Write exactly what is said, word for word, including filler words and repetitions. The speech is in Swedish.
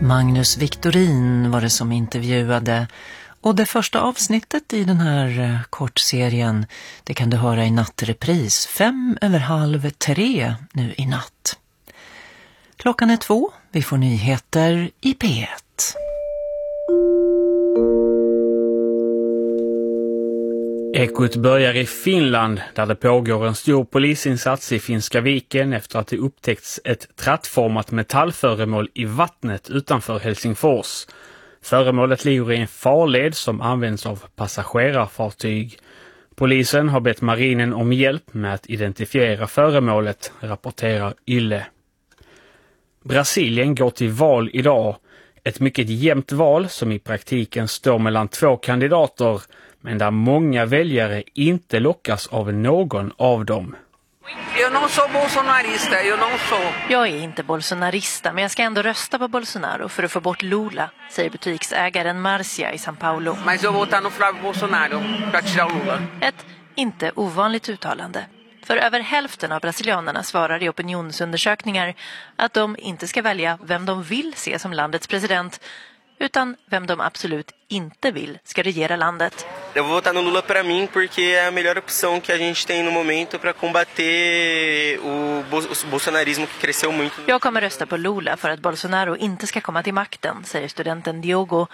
Magnus Victorin var det som intervjuade, och det första avsnittet i den här kortserien, det kan du höra i nattrepris fem över halv tre nu i natt. Klockan är två, vi får nyheter i P ett. Ekot börjar i Finland där det pågår en stor polisinsats i Finska viken efter att det upptäckts ett trattformat metallföremål i vattnet utanför Helsingfors. Föremålet ligger i en farled som används av passagerarfartyg. Polisen har bett marinen om hjälp med att identifiera föremålet, rapporterar Yle. Brasilien går till val idag. Ett mycket jämnt val som i praktiken står mellan två kandidater, men där många väljare inte lockas av någon av dem. Jag não sou bolsonarista, eu não sou. Jag är inte bolsonarista, men jag ska ändå rösta på Bolsonaro för att få bort Lula, säger butiksägaren Marcia i São Paulo. Mas eu vou votar no Flávio Bolsonaro para tirar o Lula. Ett inte ovanligt uttalande. För över hälften av brasilianerna svarar i opinionsundersökningar att de inte ska välja vem de vill se som landets president, utan vem de absolut inte vill ska regera landet. Eu vou votar no Lula para mim porque é a melhor opção que a gente tem no momento para combater o bolsonarismo que cresceu muito. Jag kommer rösta på Lula för att Bolsonaro inte ska komma till makten, säger studenten Diogo